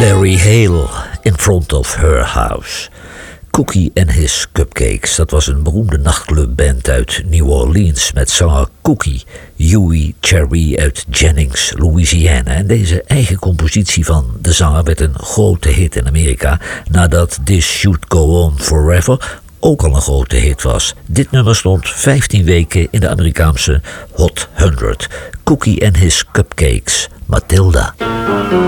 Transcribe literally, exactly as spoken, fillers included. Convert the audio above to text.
Larry Hale, In Front of Her House. Cookie and His Cupcakes, dat was een beroemde nachtclubband uit New Orleans met zanger Cookie, Huey Cherry uit Jennings, Louisiana. En deze eigen compositie van de zanger werd een grote hit in Amerika nadat This Should Go On Forever ook al een grote hit was. Dit nummer stond vijftien weken in de Amerikaanse Hot honderd. Cookie and His Cupcakes, Matilda.